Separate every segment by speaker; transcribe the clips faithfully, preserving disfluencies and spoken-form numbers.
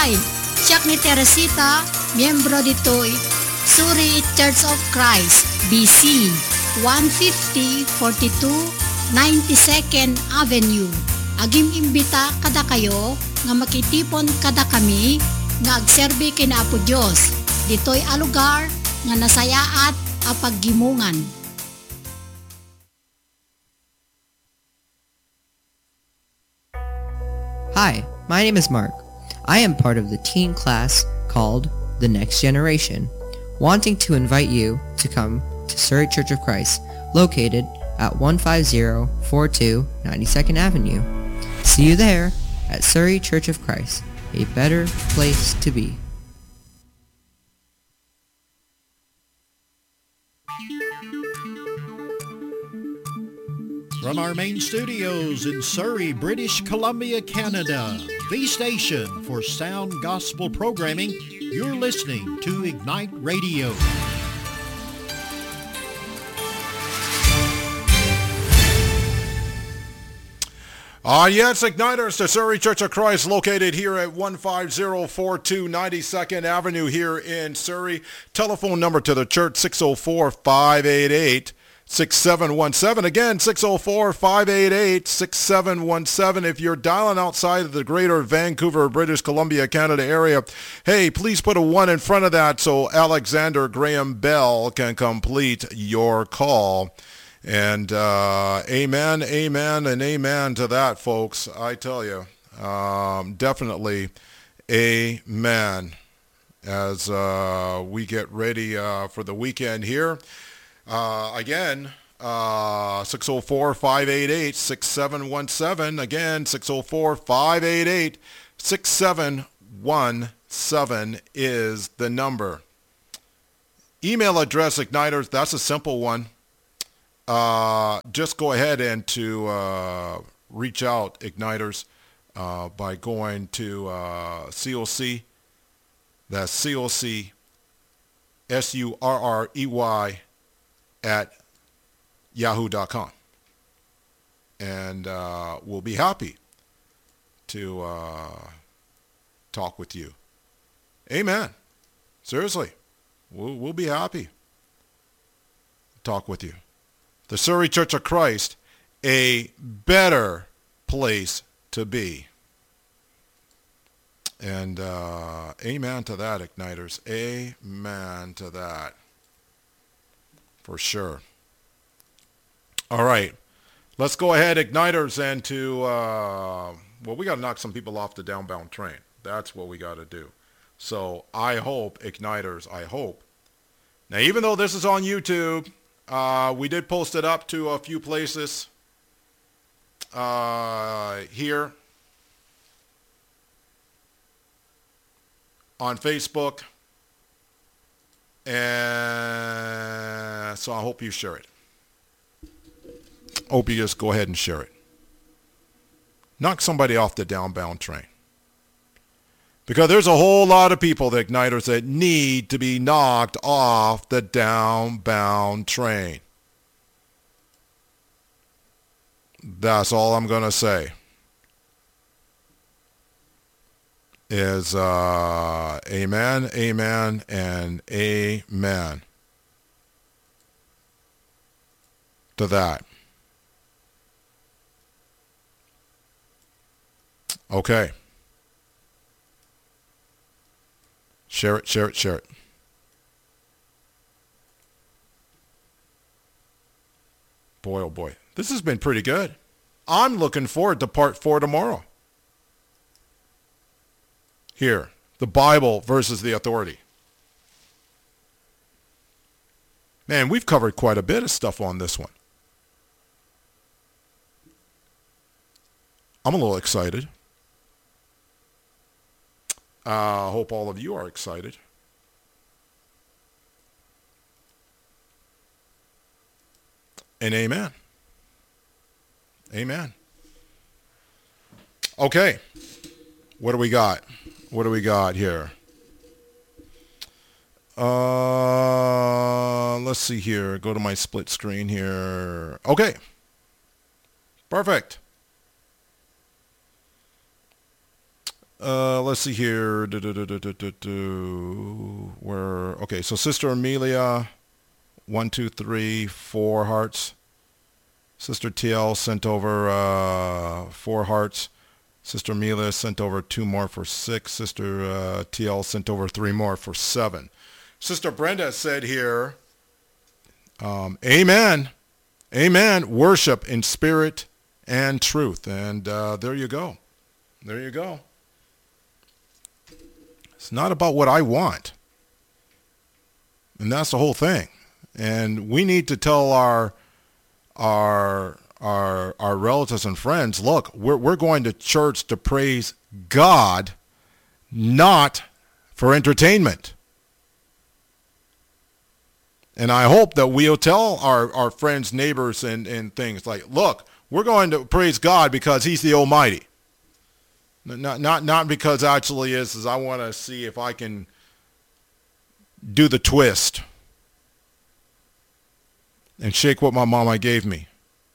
Speaker 1: Hi! Siya ni Teresita, miyembro dito'y Surrey Church of Christ, B C, one fifty forty-two ninety-second Avenue. Agim imbita kada kayo nga makitipon kada kami nga agserbi kina Apo Dios. Dito'y alugar nga nasayaat a paggimungan.
Speaker 2: Hi, my name is Mark. I am part of the teen class called The Next Generation, wanting to invite you to come to Surrey Church of Christ, located at one fifty forty-two ninety-second Avenue. See you there at Surrey Church of Christ, a better place to be.
Speaker 3: From our main studios in Surrey, British Columbia, Canada, the station for sound gospel programming, you're listening to Ignite Radio.
Speaker 4: Ah, uh, yes, Igniters, the Surrey Church of Christ, located here at one fifty forty-two ninety-second Avenue here in Surrey. Telephone number to the church, six oh four, five eight eight, six seven one seven. Again, six oh four, five eight eight, six seven one seven. If you're dialing outside of the greater Vancouver, British Columbia, Canada area, hey, please put a one in front of that so Alexander Graham Bell can complete your call. And uh, amen, amen, and amen to that, folks. I tell you, um, definitely amen as uh, we get ready uh, for the weekend here. Uh, again, uh, six oh four, five eight eight, six seven one seven. Again, six oh four, five eight eight, six seven one seven is the number. Email address, Igniters, that's a simple one. Uh, just go ahead and to uh, reach out, Igniters, uh, by going to uh, C O C. That's C O C S U R R E Y at yahoo dot com. And uh, we'll be happy to uh, talk with you. Amen. Seriously, we'll, we'll be happy to talk with you. The Surrey Church of Christ, a better place to be. And uh, amen to that, Igniters. Amen to that. For sure. All right. Let's go ahead, Igniters, and to, uh, well, we got to knock some people off the downbound train. That's what we got to do. So I hope, Igniters, I hope. Now, even though this is on YouTube, Uh, we did post it up to a few places uh, here on Facebook, and so I hope you share it. Hope you just go ahead and share it. Knock somebody off the downbound train. Because there's a whole lot of people, the Igniters, that need to be knocked off the downbound train. That's all I'm going to say. Is uh, amen, amen, and amen to that. Okay. Share it, share it, share it. Boy, oh boy. This has been pretty good. I'm looking forward to part four tomorrow. Here, the Bible versus the authority. Man, we've covered quite a bit of stuff on this one. I'm a little excited. I uh, hope all of you are excited. And amen. Amen. Okay. What do we got? What do we got here? Uh, let's see here. Go to my split screen here. Okay. Perfect. Uh, let's see here. Du- du- du- du- du- du- du. Where? Okay, so Sister Amelia, one, two, three, four hearts. Sister T L sent over uh, four hearts. Sister Amelia sent over two more for six. Sister uh, T L sent over three more for seven. Sister Brenda said here, um, Amen. Amen. Worship in spirit and truth. And uh, there you go. There you go. It's not about what I want. And that's the whole thing. And we need to tell our our our our relatives and friends, look, we're we're going to church to praise God, not for entertainment. And I hope that we'll tell our, our friends, neighbors, and, and things like, look, we're going to praise God because he's the Almighty. Not not not because actually is, is I want to see if I can do the twist and shake what my mama gave me.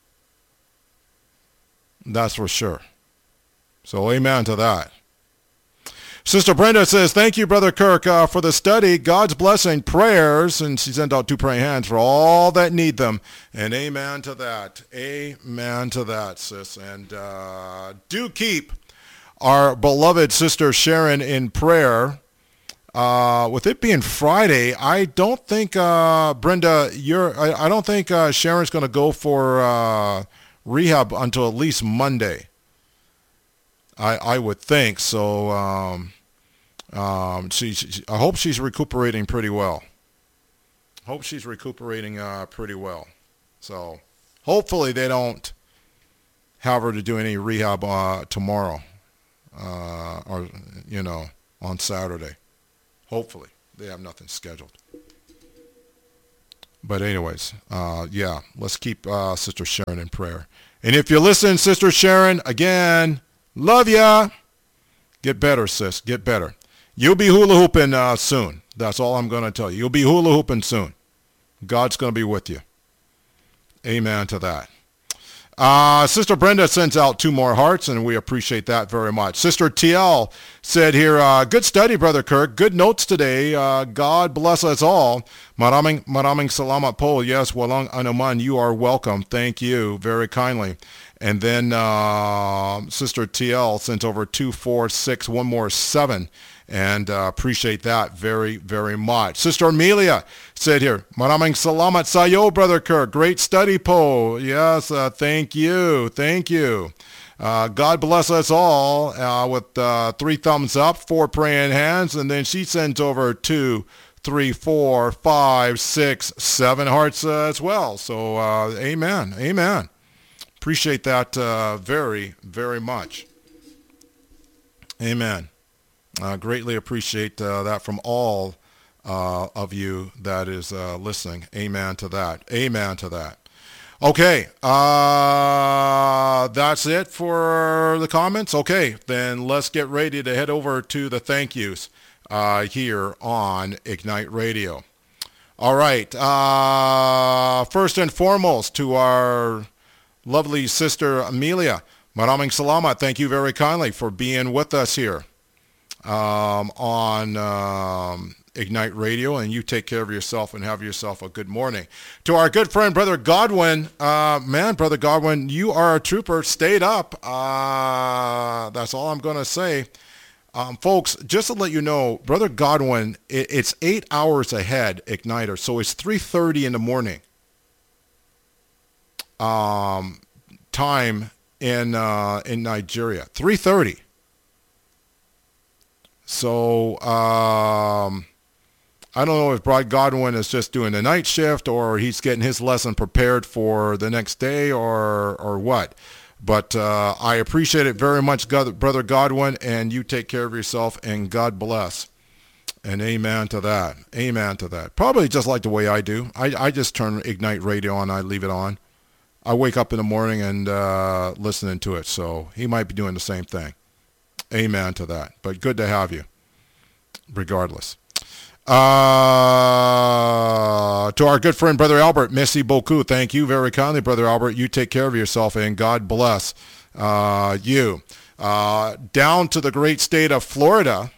Speaker 4: That's for sure. So amen to that. Sister Brenda says, thank you, Brother Kirk, uh, for the study. God's blessing, prayers, and she sent out two praying hands for all that need them. And amen to that. Amen to that, sis. And uh, do keep our beloved Sister Sharon in prayer. Uh, with it being Friday, I don't think, uh, Brenda, you're, I, I don't think uh, Sharon's going to go for uh, rehab until at least Monday. I, I would think so. Um, um, she, she, I hope she's recuperating pretty well. Hope she's recuperating uh, pretty well. So hopefully they don't have her to do any rehab uh, tomorrow uh, or, you know, on Saturday. Hopefully they have nothing scheduled. But anyways, uh, yeah, let's keep uh, Sister Sharon in prayer. And if you're listening, Sister Sharon, again, love ya. Get better, sis. Get better. You'll be hula hooping uh, soon. That's all I'm going to tell you. You'll be hula hooping soon. God's going to be with you. Amen to that. Uh, Sister Brenda sends out two more hearts, and we appreciate that very much. Sister T L said here, uh, good study, Brother Kirk. Good notes today. Uh, God bless us all. Maraming, maraming salamat po. Yes, walang anuman. You are welcome. Thank you very kindly. And then uh, Sister T L sent over two, four, six, one more, seven. And uh, appreciate that very, very much. Sister Amelia said here, maraming salamat sayo, Brother Kirk. Great study po. Yes, uh, thank you. Thank you. Uh, God bless us all uh, with uh, three thumbs up, four praying hands. And then she sent over two, three, four, five, six, seven hearts uh, as well. So uh, amen. Amen. Appreciate that uh, very, very much. Amen. Uh, greatly appreciate uh, that from all uh, of you that is uh, listening. Amen to that. Amen to that. Okay, uh, that's it for the comments. Okay, then let's get ready to head over to the thank yous uh, here on Ignite Radio. All right, uh, first and foremost to our lovely sister Amelia, maraming salamat. Thank you very kindly for being with us here um, on um, Ignite Radio, and you take care of yourself and have yourself a good morning. To our good friend, Brother Godwin, uh, man, Brother Godwin, you are a trooper. Stayed up. Uh, that's all I'm going to say. Um, folks, just to let you know, Brother Godwin, it, it's eight hours ahead, Igniter, so it's three thirty in the morning um, time in uh, in Nigeria. three thirty. So um, I don't know if Brother Godwin is just doing the night shift or he's getting his lesson prepared for the next day or or what. But uh, I appreciate it very much, God, Brother Godwin, and you take care of yourself, and God bless. And amen to that. Amen to that. Probably just like the way I do. I, I just turn Ignite Radio on. I leave it on. I wake up in the morning and uh, listening to it. So he might be doing the same thing. Amen to that. But good to have you, regardless. Uh, to our good friend, Brother Albert, merci beaucoup. Thank you very kindly, Brother Albert. You take care of yourself, and God bless uh, you. uh, down to the great state of Florida,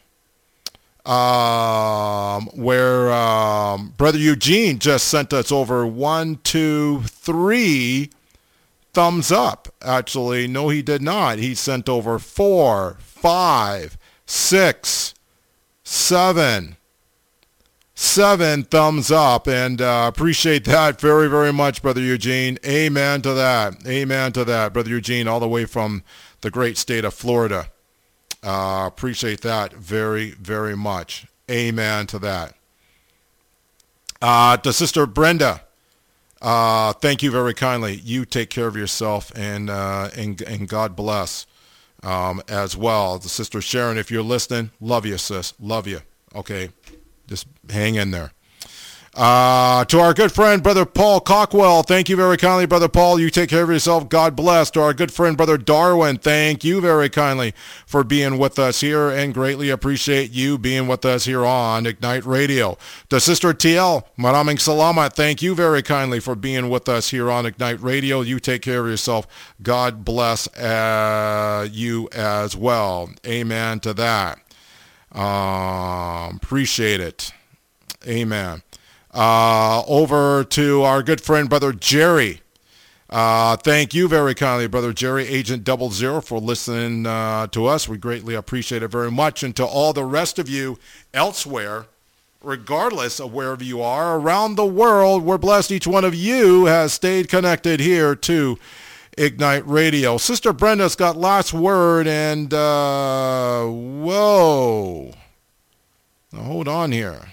Speaker 4: um, where um, Brother Eugene just sent us over one, two, three thumbs up. Actually, no, he did not. He sent over four, five, six, seven, seven thumbs up, and uh, appreciate that very, very much, Brother Eugene. Amen to that. Amen to that, Brother Eugene, all the way from the great state of Florida. Uh, appreciate that very, very much. Amen to that. Uh, to Sister Brenda, uh, thank you very kindly. You take care of yourself, and uh, and, and God bless um, as well. The Sister Sharon, if you're listening, love you, sis. Love you. Okay, just hang in there. Uh, to our good friend, Brother Paul Cockwell, thank you very kindly, Brother Paul. You take care of yourself. God bless. To our good friend, Brother Darwin, thank you very kindly for being with us here, and greatly appreciate you being with us here on Ignite Radio. To Sister T L, maraming salamat. Thank you very kindly for being with us here on Ignite Radio. You take care of yourself. God bless uh, you as well. Amen to that. Um, appreciate it. Amen. Uh, over to our good friend, Brother Jerry. Uh, thank you very kindly, Brother Jerry, Agent Double Zero, for listening uh, to us. We greatly appreciate it very much. And to all the rest of you elsewhere, regardless of wherever you are around the world, we're blessed each one of you has stayed connected here to Ignite Radio. Sister Brenda's got last word, and uh, whoa. Now, hold on here.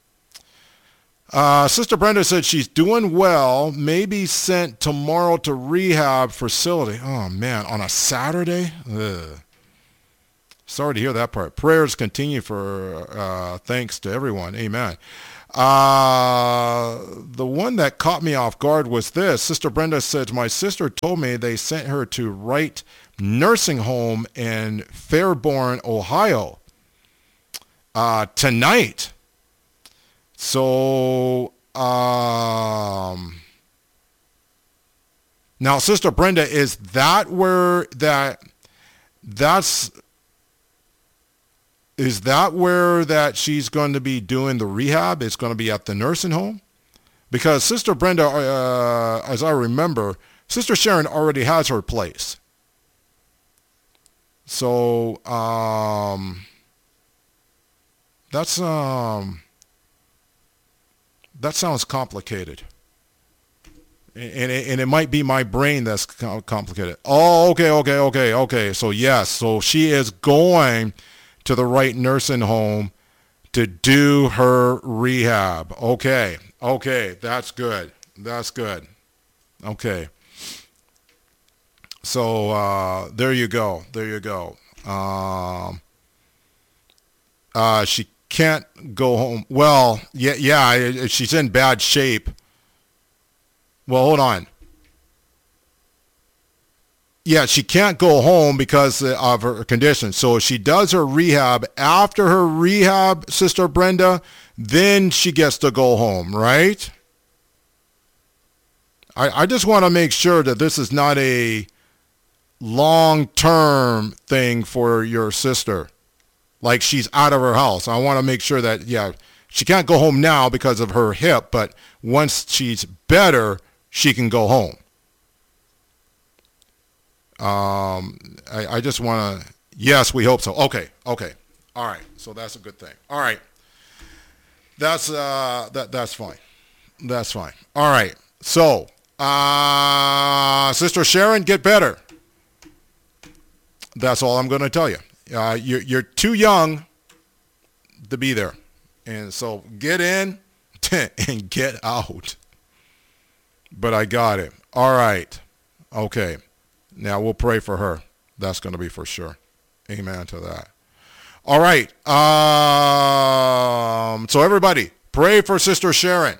Speaker 4: Uh, Sister Brenda said she's doing well, maybe sent tomorrow to rehab facility. Oh, man, on a Saturday? Ugh. Sorry to hear that part. Prayers continue for uh, thanks to everyone. Amen. Uh, the one that caught me off guard was this. Sister Brenda said, my sister told me they sent her to Wright Nursing Home in Fairborn, Ohio uh, tonight. So, um, now, Sister Brenda, is that where that, that's, is that where that she's going to be doing the rehab? It's going to be at the nursing home? Because Sister Brenda, uh, as I remember, Sister Sharon already has her place. So, um, that's, um... that sounds complicated. And it, and it might be my brain that's complicated. Oh, okay, okay, okay, okay. So yes, so she is going to the Wright Nursing Home to do her rehab. Okay, okay, that's good. That's good. Okay. So uh, there you go. There you go. Um, uh, she can't go home. Well, yeah, yeah, she's in bad shape. Well, hold on. Yeah, she can't go home because of her condition. So she does her rehab. After her rehab, Sister Brenda, then she gets to go home, right? I, I just want to make sure that this is not a long-term thing for your sister. Like she's out of her house. I want to make sure that, yeah, she can't go home now because of her hip, but once she's better, she can go home. Um, I, I just want to, yes, we hope so. Okay, okay. All right, so that's a good thing. All right. That's, uh, that, that's fine. That's fine. All right, so, uh, Sister Sharon, get better. That's all I'm going to tell you. Uh, you're, you're too young to be there. And so get in and get out. But I got it. All right. Okay. Now we'll pray for her. That's going to be for sure. Amen to that. All right. Um, so everybody, pray for Sister Sharon.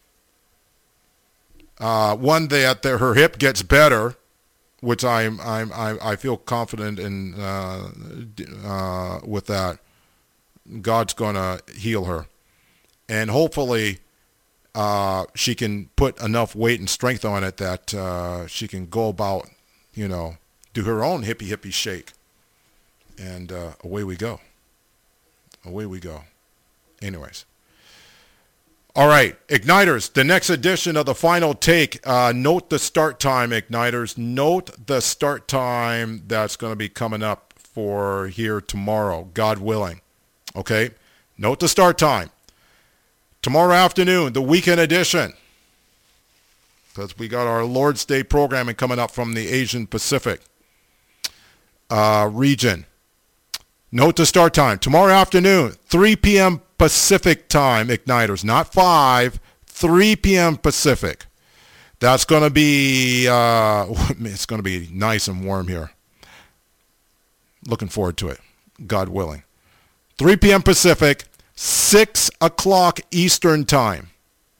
Speaker 4: Uh, one, that her hip gets better, which I'm, I'm, I, I feel confident in uh, uh, with that. God's going to heal her. And hopefully uh, she can put enough weight and strength on it that uh, she can go about, you know, do her own hippie hippie shake. And uh, away we go. Away we go. Anyways. All right, Igniters, the next edition of the Final Take. Uh, note the start time, Igniters. Note the start time that's going to be coming up for here tomorrow, God willing. Okay? Note the start time. Tomorrow afternoon, the weekend edition. Because we got our Lord's Day programming coming up from the Asian Pacific uh, region. Note the start time. Tomorrow afternoon, three p.m. Pacific time, Igniters. Not five, three p.m. Pacific. That's going to be, uh, it's going to be nice and warm here. Looking forward to it, God willing. three p.m. Pacific, six o'clock Eastern time.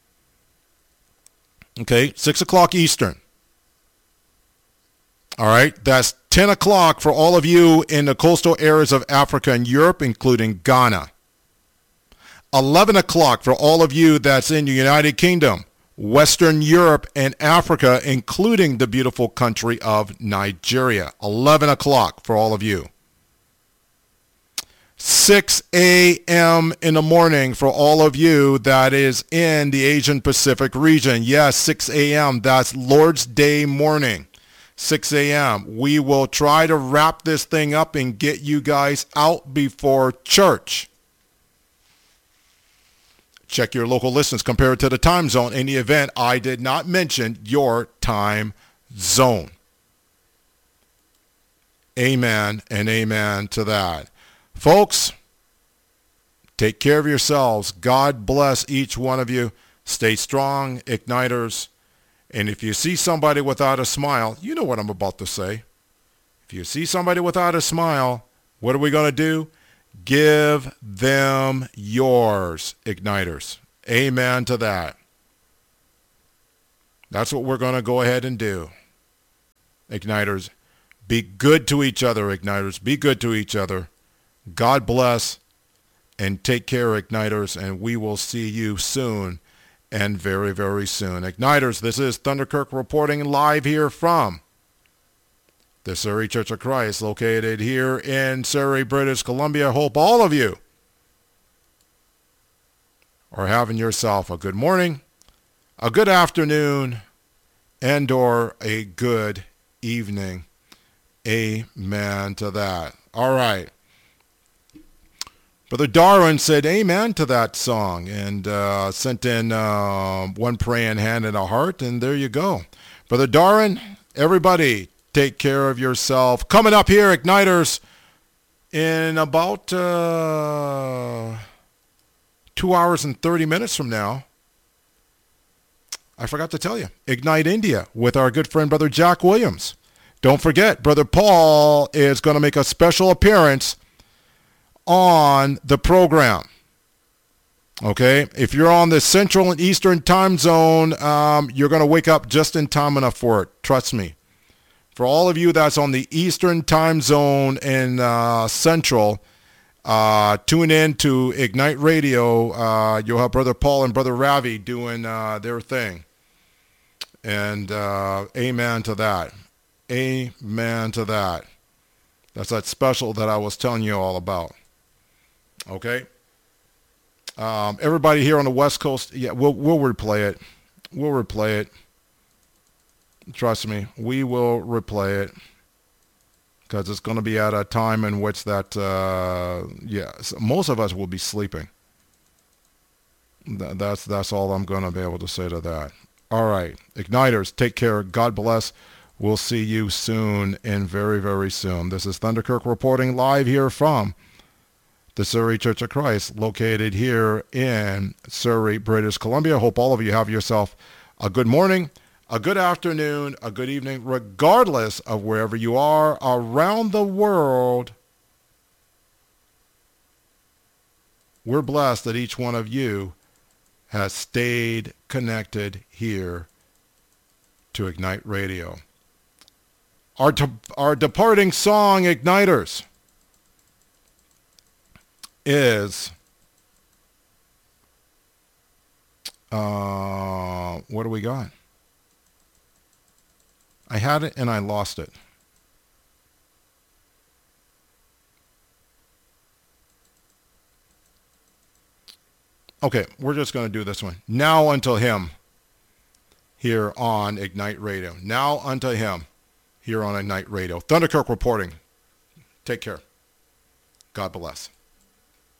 Speaker 4: Okay, six o'clock Eastern. All right, that's ten o'clock for all of you in the coastal areas of Africa and Europe, including Ghana. eleven o'clock for all of you that's in the United Kingdom, Western Europe, and Africa, including the beautiful country of Nigeria. eleven o'clock for all of you. six a.m. in the morning for all of you that is in the Asian Pacific region. Yes, six a.m. That's Lord's Day morning. six a.m. We will try to wrap this thing up and get you guys out before church. Check your local listings compared to the time zone. In the event I did not mention your time zone. Amen and amen to that. Folks, take care of yourselves. God bless each one of you. Stay strong, Igniters. And if you see somebody without a smile, you know what I'm about to say. If you see somebody without a smile, what are we going to do? Give them yours, Igniters. Amen to that. That's what we're going to go ahead and do. Igniters, be good to each other, Igniters. Be good to each other. God bless and take care, Igniters, and we will see you soon and very, very soon. Igniters, this is Thunderkirk reporting live here from the Surrey Church of Christ, located here in Surrey, British Columbia. Hope all of you are having yourself a good morning, a good afternoon, and or a good evening. Amen to that. All right. Brother Darwin said amen to that song and uh, sent in uh, one praying hand and a heart, and there you go. Brother Darwin, everybody, take care of yourself. Coming up here, Igniters, in about uh, two hours and thirty minutes from now, I forgot to tell you, Ignite India with our good friend, Brother Jack Williams. Don't forget, Brother Paul is going to make a special appearance on the program. Okay, if you're on the Central and Eastern time zone, um, you're going to wake up just in time enough for it. Trust me. For all of you that's on the Eastern time zone in uh, Central, uh, tune in to Ignite Radio. Uh, you'll have Brother Paul and Brother Ravi doing uh, their thing. And uh, amen to that. Amen to that. That's that special that I was telling you all about. Okay. Um, everybody here on the West Coast, yeah, we'll we'll replay it. We'll replay it. Trust me, we will replay it because it's going to be at a time in which that, uh, yeah, most of us will be sleeping. Th- that's that's all I'm going to be able to say to that. All right, Igniters, take care. God bless. We'll see you soon and very, very soon. This is Thunderkirk reporting live here from the Surrey Church of Christ, located here in Surrey, British Columbia. Hope all of you have yourself a good morning, a good afternoon, a good evening, regardless of wherever you are around the world. We're blessed that each one of you has stayed connected here to Ignite Radio. Our, de- our departing song, Igniters, is, uh, what do we got? I had it and I lost it. Okay, we're just going to do this one. Now unto him here on Ignite Radio. Now unto him here on Ignite Radio. Thunderkirk reporting. Take care. God bless.